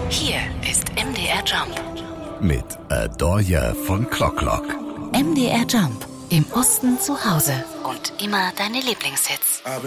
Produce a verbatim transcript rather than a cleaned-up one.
Hier ist M D R Jump. Mit Adorja von Klock-Klock. M D R Jump. Im Osten zu Hause. Und immer deine Lieblingshits.